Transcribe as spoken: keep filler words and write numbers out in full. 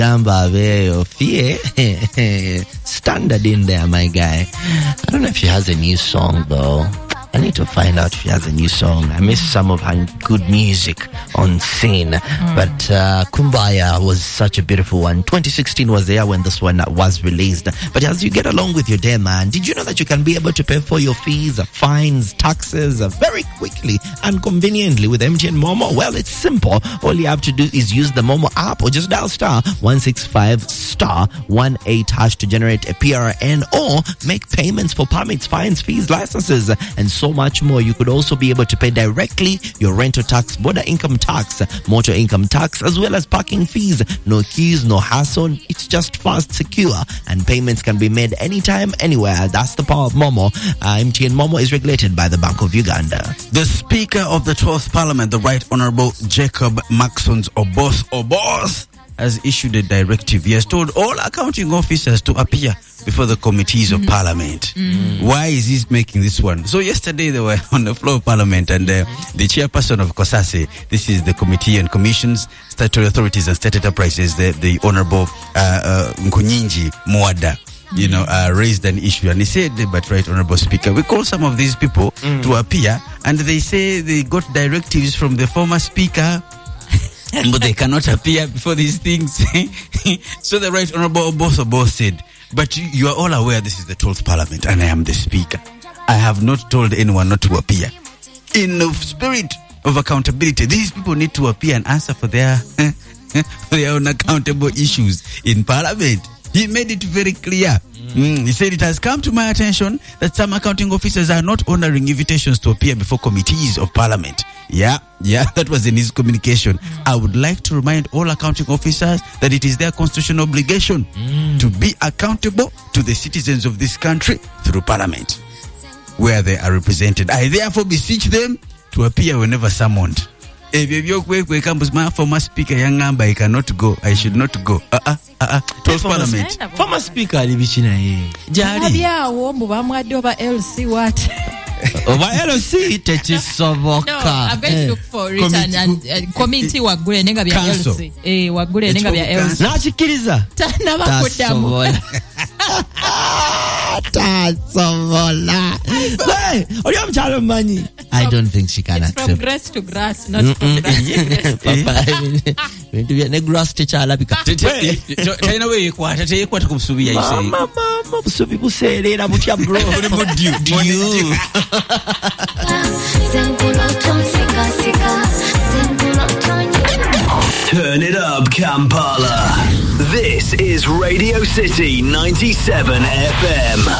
Gamba Veo Fie standard in there, my guy. I don't know if she has a new song though. I need to find out if she has a new song. I miss some of her good music on scene. Mm. But uh, Kumbaya was such a beautiful one. twenty sixteen was the year when this one was released. But as you get along with your day, man, did you know that you can be able to pay for your fees, uh, fines, taxes uh, very quickly and conveniently with M T N Momo? Well, it's simple. All you have to do is use the Momo app or just dial star one six five star one eight hash to generate a P R N or make payments for permits, fines, fees, licenses, and so much more. You could also be able to pay directly your rental tax, border income tax, motor income tax, as well as parking fees. No queues, no hassle. It's just fast, secure, and payments can be made anytime, anywhere. That's the power of Momo. Uh, M T N Momo is regulated by the Bank of Uganda. The Speaker of the twelfth Parliament, the Right Honourable Jacob Maxons Oboth Oboth, has issued a directive. He has told all accounting officers to appear before the committees of mm. Parliament. Mm. Why is he making this one? So yesterday they were on the floor of Parliament, and uh, the chairperson of COSASE, this is the Committee on Commissions, Statutory Authorities and State Enterprises, the, the Honourable uh, uh, Nkunyinji Mwada, you know, uh, raised an issue, and he said, but Right Honourable Speaker, we call some of these people mm. to appear, and they say they got directives from the former Speaker, but they cannot appear before these things. So the Right Honourable Oboth Oboth said, but you, you are all aware this is the twelfth Parliament and I am the Speaker. I have not told anyone not to appear. In the spirit of accountability, these people need to appear and answer for their, for their own accountable issues in Parliament. He made it very clear. Mm, he said, it has come to my attention that some accounting officers are not honoring invitations to appear before committees of Parliament. Yeah, yeah, that was in his communication. Mm. I would like to remind all accounting officers that it is their constitutional obligation mm. to be accountable to the citizens of this country through Parliament, where they are represented. I therefore beseech them to appear whenever summoned. If you my former speaker Yangamba, I cannot go. I should not go. Uh uh uh uh. twelfth Parliament. Former speaker alibichina ye. Jari. Abya wo bamwadde oba L C what? Oba L C tekisoboka. No, I'm going to look for written and uh, committee wagule nenga bya L C. Eh wagule nenga bya L C. Nachikiriza. Tanaba kudamu. Tasobola. Hey, oyo mchalo manyi. I don't think she can it's accept. From grass to grass, not mm-mm. from grass. Papa, I mean, when to be a grass teacher, I'll be cut. China way, what? I tell you what, Subia, you say. Mama, mama, so people say, "Lena, but you have grown." Do you? Do you? Turn it up, Kampala. This is Radio City ninety-seven F M.